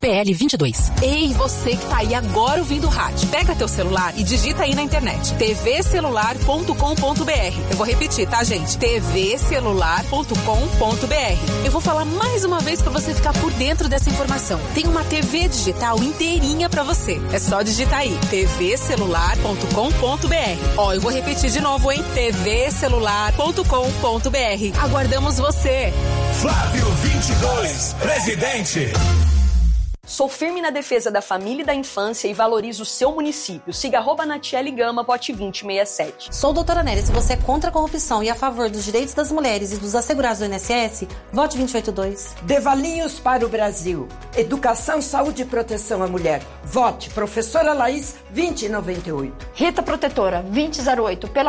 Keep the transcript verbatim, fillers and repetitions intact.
P L vinte e dois. Ei, você que tá aí agora ouvindo o rádio, pega teu celular e digita aí na internet t v celular ponto com ponto b r. Eu vou repetir, tá, gente? t v celular ponto com ponto b r. Eu vou falar mais uma vez para você ficar por dentro dessa informação. Tem uma T V digital inteirinha para você. É só digitar aí t v celular ponto com ponto b r. Ó, eu vou repetir de novo, hein? t v celular ponto com ponto b r. Aguardamos você. Flávio vinte e dois, presidente. Sou firme na defesa da família e da infância e valorizo o seu município. Siga arroba Natiele Gama, vote vinte sessenta e sete. Sou doutora Nélia. Se você é contra a corrupção e a favor dos direitos das mulheres e dos assegurados do I N S S, vote vinte e oito dois. Dê valinhos para o Brasil. Educação, saúde e proteção à mulher. Vote professora Laís vinte noventa e oito. Rita Protetora vinte zero oito. Pela